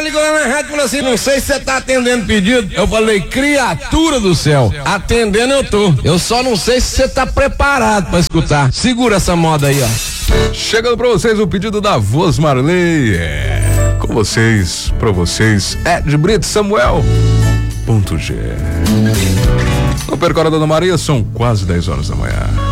ligou lá na rádio e falou assim: não sei se você tá atendendo pedido. Eu falei: criatura do céu, atendendo eu tô. Eu só não sei se você tá preparado pra escutar. Segura essa moda aí, ó. Chegando pra vocês o pedido da Voz Marley. Com vocês, pra vocês, Ed Brito Samuel. Ponto G. No percora Dona Maria, são quase 10 horas da manhã.